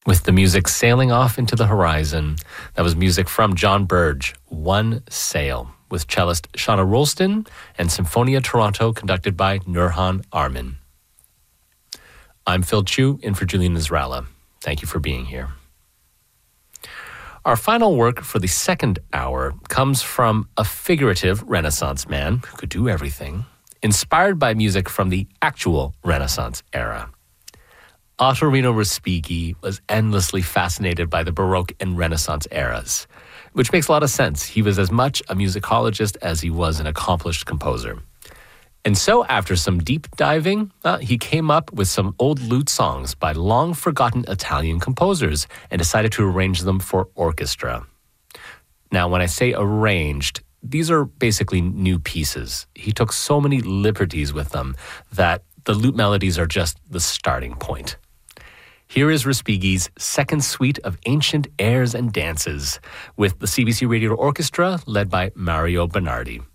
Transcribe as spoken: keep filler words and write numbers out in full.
with the music sailing off into the horizon. That was music from John Burge, One Sail, with cellist Shauna Rolston and Symphonia Toronto, conducted by Nurhan Armin. I'm Phil Chu, in for Julian Israela. Thank you for being here. Our final work for the second hour comes from a figurative Renaissance man who could do everything, inspired by music from the actual Renaissance era. Ottorino Respighi was endlessly fascinated by the Baroque and Renaissance eras, which makes a lot of sense. He was as much a musicologist as he was an accomplished composer. And so, after some deep diving, uh, he came up with some old lute songs by long-forgotten Italian composers and decided to arrange them for orchestra. Now, when I say arranged, these are basically new pieces. He took so many liberties with them that the lute melodies are just the starting point. Here is Respighi's second suite of ancient airs and dances with the C B C Radio Orchestra led by Mario Bernardi.